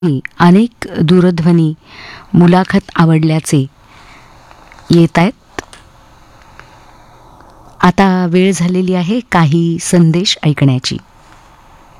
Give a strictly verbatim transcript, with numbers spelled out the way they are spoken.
अनेक दूरध्वनी मुलाखत आवडल्याचे येत आहेत. आता वेळ झालेली आहे काही संदेश ऐकण्याची.